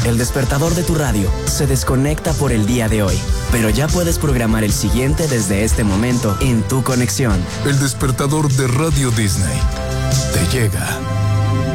El despertador de tu radio se desconecta por el día de hoy, pero ya puedes programar el siguiente desde este momento en tu conexión. El despertador de Radio Disney te llega.